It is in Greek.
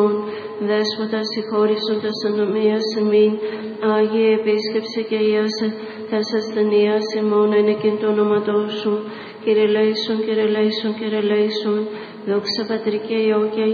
Δέσποτα συγχώρησοντας ανομίας εμήν, Άγιε επίσκεψε και Ιάσε, τας ασθενείας ημών ενεκήν το όνοματό σου. Κύριε λέησον, Κύριε λέησον, Κύριε λέησον, δόξα Πατρί και Υιό και